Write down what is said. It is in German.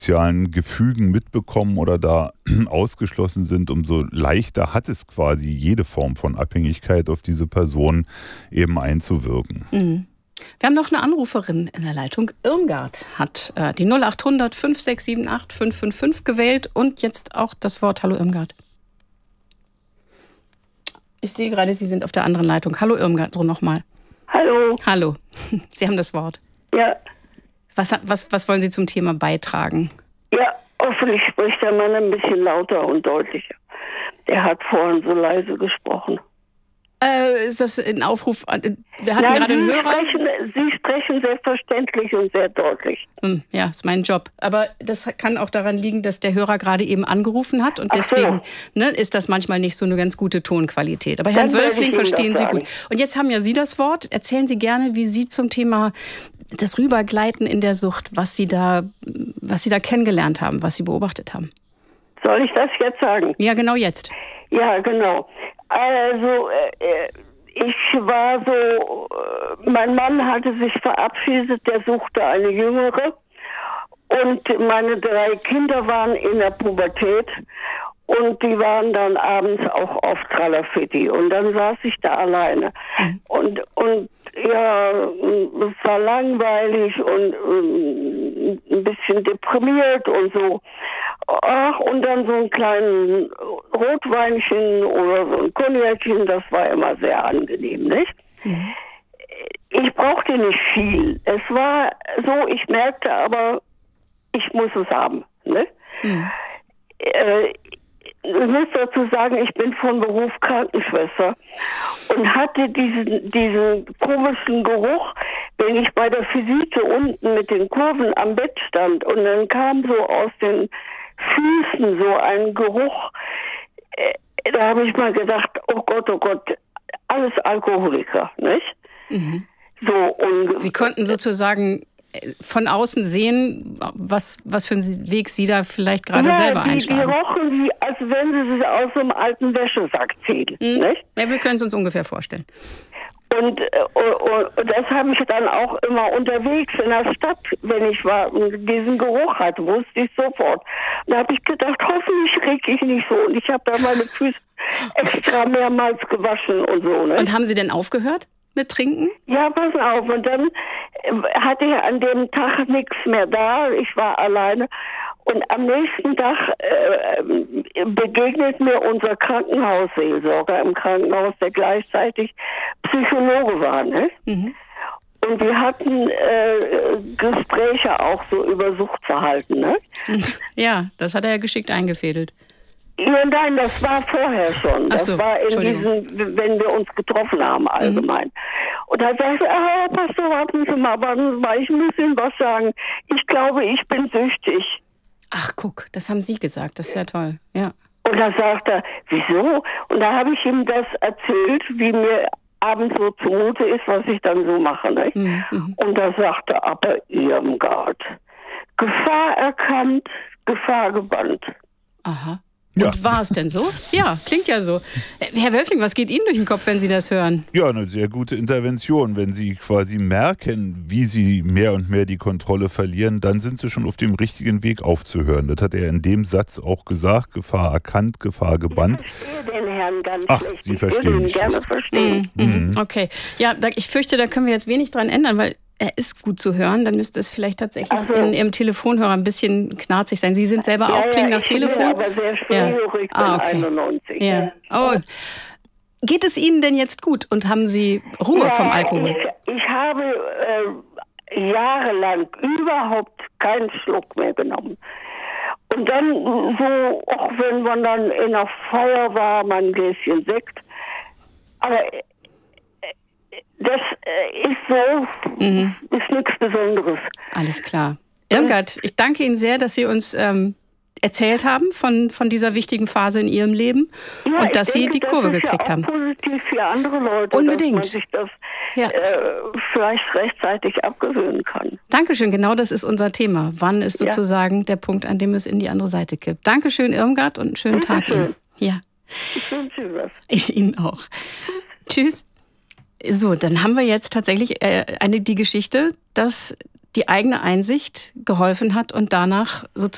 sozialen Gefügen mitbekommen oder da ausgeschlossen sind, umso leichter hat es quasi jede Form von Abhängigkeit auf diese Person eben einzuwirken. Mhm. Wir haben noch eine Anruferin in der Leitung. Irmgard hat die 0800 5678 555 gewählt und jetzt auch das Wort. Hallo Irmgard. Ich sehe gerade, Sie sind auf der anderen Leitung. Hallo Irmgard, so nochmal. Hallo. Hallo, Sie haben das Wort. Ja. Was wollen Sie zum Thema beitragen? Ja, hoffentlich spricht der Mann ein bisschen lauter und deutlicher. Der hat vorhin so leise gesprochen. Ist das ein Aufruf? Wir hatten gerade einen Hörer. Sie sprechen selbstverständlich und sehr deutlich. Ja, ist mein Job. Aber das kann auch daran liegen, dass der Hörer gerade eben angerufen hat. Und deswegen ist das manchmal nicht so eine ganz gute Tonqualität. Aber Herrn Wölfling verstehen Sie gut. Und jetzt haben ja Sie das Wort. Erzählen Sie gerne, wie Sie zum Thema das Rübergleiten in der Sucht, was Sie da kennengelernt haben, was Sie beobachtet haben. Soll ich das jetzt sagen? Ja, genau jetzt. Ja, genau. Also, ich war so, mein Mann hatte sich verabschiedet, der suchte eine Jüngere und meine 3 Kinder waren in der Pubertät und die waren dann abends auch auf Tralafitti und dann saß ich da alleine und ja, es war langweilig und ein bisschen deprimiert und so. Ach, und dann so ein kleines Rotweinchen oder so ein Cognacchen, das war immer sehr angenehm, nicht? Mhm. Ich brauchte nicht viel. Es war so, ich merkte aber, ich muss es haben, ne? Mhm. Ich muss dazu sagen, ich bin von Beruf Krankenschwester und hatte diesen komischen Geruch, wenn ich bei der Visite unten mit den Kurven am Bett stand und dann kam so aus den Füßen so ein Geruch, da habe ich mal gedacht, oh Gott, alles Alkoholiker, nicht? Mhm. So, und Sie konnten sozusagen von außen sehen, was für einen Weg Sie da vielleicht gerade selber einschlagen. Die rochen wie, als wenn sie sich aus einem alten Wäschesack ziehen. Nicht? Ja, wir können es uns ungefähr vorstellen. Und das habe ich dann auch immer unterwegs in der Stadt, wenn ich war und diesen Geruch hatte, wusste ich sofort. Da habe ich gedacht, hoffentlich kriege ich nicht so. Und ich habe da meine Füße extra mehrmals gewaschen und so. Ne? Und haben Sie denn aufgehört mit Trinken? Ja, pass auf. Und dann hatte ich an dem Tag nichts mehr da. Ich war alleine. Und am nächsten Tag begegnet mir unser Krankenhausseelsorger im Krankenhaus, der gleichzeitig Psychologe war. Ne? Mhm. Und wir hatten Gespräche auch so über Suchtverhalten. Ne? Ja, das hat er ja geschickt eingefädelt. Ja, nein, das war vorher schon. Das war in wenn wir uns getroffen haben allgemein. Mhm. Und da sagte er, Pastor, warten Sie mal, ich muss Ihnen was sagen. Ich glaube, ich bin süchtig. Ach, guck, das haben Sie gesagt. Das ist ja toll. Ja. Und da sagt er, wieso? Und da habe ich ihm das erzählt, wie mir abends so zumute ist, was ich dann so mache. Ne? Mhm. Und da sagte er, aber Irmgard, Gefahr erkannt, Gefahr gebannt. Aha. Und war es denn so? Ja, klingt ja so. Herr Wölfling, was geht Ihnen durch den Kopf, wenn Sie das hören? Ja, eine sehr gute Intervention. Wenn Sie quasi merken, wie Sie mehr und mehr die Kontrolle verlieren, dann sind Sie schon auf dem richtigen Weg aufzuhören. Das hat er in dem Satz auch gesagt. Gefahr erkannt, Gefahr gebannt. Ich verstehe den Herrn ganz schlecht. Sie verstehen mich. Ich würde ihn gerne verstehen. Mhm. Okay. Ja, ich fürchte, da können wir jetzt wenig dran ändern, weil er ist gut zu hören, dann müsste es vielleicht tatsächlich in Ihrem Telefonhörer ein bisschen knarzig sein. Sie sind selber auch klingen nach Telefon? Ja, aber sehr schwerhörig, ich bin 91. Ja. Oh. Geht es Ihnen denn jetzt gut und haben Sie Ruhe vom Alkohol? Ich habe jahrelang überhaupt keinen Schluck mehr genommen. Und dann so, auch wenn man dann in der Feier war, mal ein Gläschen Sekt. Aber das ist so, ist nichts Besonderes. Alles klar. Irmgard, ich danke Ihnen sehr, dass Sie uns erzählt haben von dieser wichtigen Phase in Ihrem Leben und dass Sie die Kurve gekriegt haben. Das ist ja auch positiv für andere Leute, unbedingt, dass man sich das vielleicht rechtzeitig abgewöhnen kann. Dankeschön, genau das ist unser Thema. Wann ist sozusagen der Punkt, an dem es in die andere Seite kippt? Dankeschön, Irmgard, und einen schönen Tag Ihnen. Ja. Ich wünsche Ihnen was. Ihnen auch. Tschüss. So, dann haben wir jetzt tatsächlich die Geschichte, dass die eigene Einsicht geholfen hat und danach sozusagen